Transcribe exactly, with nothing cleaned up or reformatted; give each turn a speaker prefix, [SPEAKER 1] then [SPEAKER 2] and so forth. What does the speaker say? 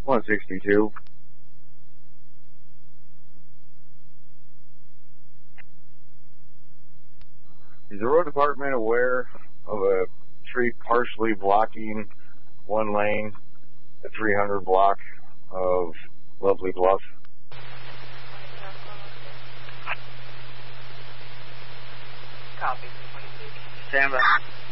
[SPEAKER 1] one sixty-two. Is the road department aware of a tree partially blocking one lane, the three hundred block of Lovely Bluff?
[SPEAKER 2] Copy.
[SPEAKER 3] Stand by.